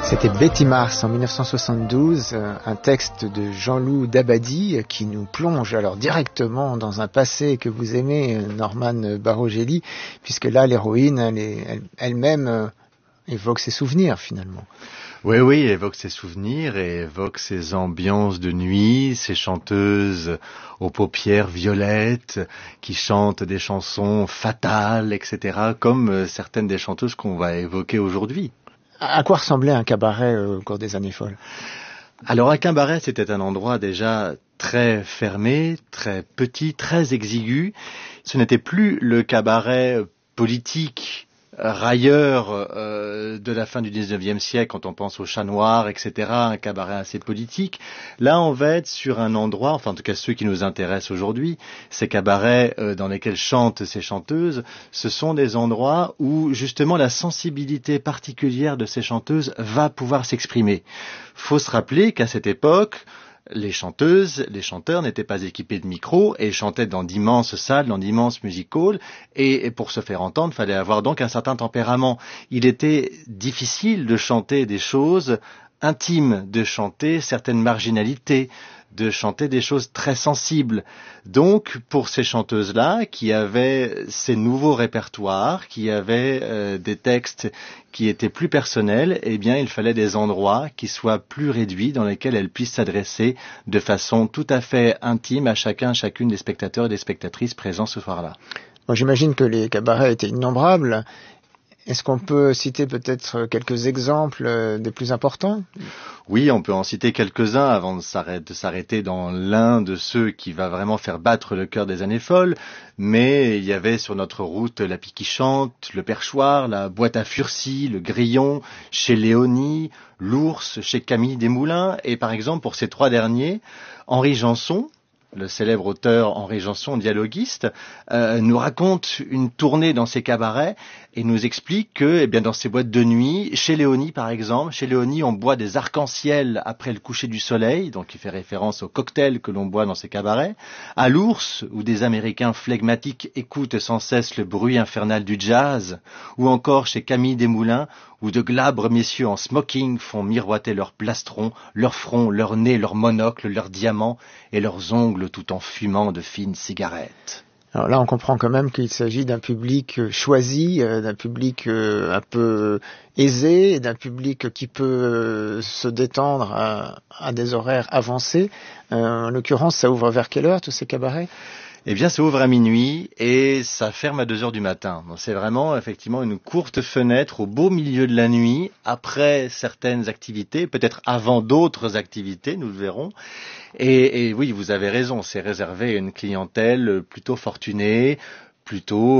C'était Betty Mars en 1972, un texte de Jean-Loup Dabadi qui nous plonge alors directement dans un passé que vous aimez, Norman Barogelli, puisque là l'héroïne elle-même évoque ses souvenirs finalement. Oui, évoque ses souvenirs et évoque ses ambiances de nuit, ces chanteuses aux paupières violettes qui chantent des chansons fatales, etc., comme certaines des chanteuses qu'on va évoquer aujourd'hui. À quoi ressemblait un cabaret au cours des années folles ? Alors un cabaret, c'était un endroit déjà très fermé, très petit, très exigu. Ce n'était plus le cabaret politique railleur de la fin du 19e siècle, quand on pense au Chat Noir, etc., un cabaret assez politique. Là, on va être sur un endroit, enfin en tout cas ceux qui nous intéressent aujourd'hui, ces cabarets dans lesquels chantent ces chanteuses, ce sont des endroits où justement la sensibilité particulière de ces chanteuses va pouvoir s'exprimer. Faut se rappeler qu'à cette époque, les chanteuses, les chanteurs n'étaient pas équipés de micros et chantaient dans d'immenses salles, dans d'immenses music halls, et pour se faire entendre, il fallait avoir donc un certain tempérament. Il était difficile de chanter des choses intimes, de chanter certaines marginalités, de chanter des choses très sensibles. Donc, pour ces chanteuses-là, qui avaient ces nouveaux répertoires, qui avaient des textes qui étaient plus personnels, eh bien, il fallait des endroits qui soient plus réduits, dans lesquels elles puissent s'adresser de façon tout à fait intime à chacune des spectateurs et des spectatrices présents ce soir-là. Moi, j'imagine que les cabarets étaient innombrables. Est-ce qu'on peut citer peut-être quelques exemples des plus importants ? Oui, on peut en citer quelques-uns avant de s'arrêter dans l'un de ceux qui va vraiment faire battre le cœur des années folles. Mais il y avait sur notre route la Pie qui chante, le Perchoir, la Boîte à Furcy, le Grillon, chez Léonie, l'Ours, chez Camille Desmoulins. Et par exemple, pour ces trois derniers, Henri Janson, le célèbre auteur Henri Janson, dialoguiste, nous raconte une tournée dans ses cabarets et nous explique que, eh bien, dans ces boîtes de nuit, chez Léonie par exemple, chez Léonie on boit des arcs-en-ciel après le coucher du soleil, donc il fait référence aux cocktails que l'on boit dans ces cabarets, à l'Ours, où des Américains flegmatiques écoutent sans cesse le bruit infernal du jazz, ou encore chez Camille Desmoulins, où de glabres messieurs en smoking font miroiter leurs plastrons, leur front, leur nez, leur monocle, leurs diamants et leurs ongles tout en fumant de fines cigarettes. Alors là, on comprend quand même qu'il s'agit d'un public choisi, d'un public un peu aisé, d'un public qui peut se détendre à des horaires avancés. En l'occurrence, ça ouvre vers quelle heure, tous ces cabarets ? Eh bien, ça ouvre à minuit et ça ferme à 2h du matin. Donc, c'est vraiment, effectivement, une courte fenêtre au beau milieu de la nuit, après certaines activités, peut-être avant d'autres activités, nous le verrons. Et oui, vous avez raison, c'est réservé à une clientèle plutôt fortunée, plutôt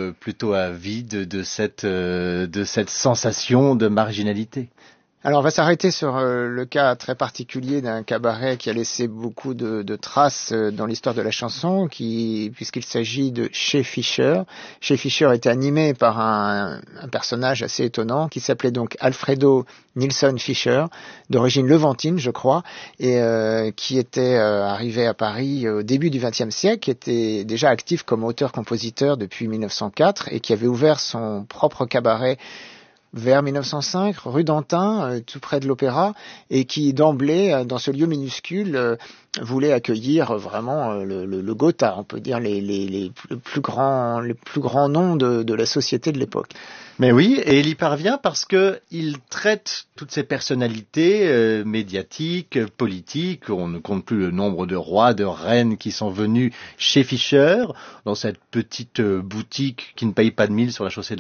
avide de cette sensation de marginalité. Alors on va s'arrêter sur le cas très particulier d'un cabaret qui a laissé beaucoup de traces dans l'histoire de la chanson, puisqu'il s'agit de Chez Fischer. Chez Fischer était animé par un personnage assez étonnant qui s'appelait donc Alfredo Nilsson Fischer, d'origine levantine je crois, et qui était arrivé à Paris au début du XXe siècle, qui était déjà actif comme auteur-compositeur depuis 1904 et qui avait ouvert son propre cabaret vers 1905, rue d'Antin, tout près de l'Opéra, et qui d'emblée, dans ce lieu minuscule, voulait accueillir vraiment le Gotha, on peut dire les plus grands noms de la société de l'époque. Mais oui, et il y parvient parce que il traite toutes ces personnalités médiatiques, politiques. On ne compte plus le nombre de rois, de reines qui sont venus chez Fischer, dans cette petite boutique qui ne paye pas de mille sur la chaussée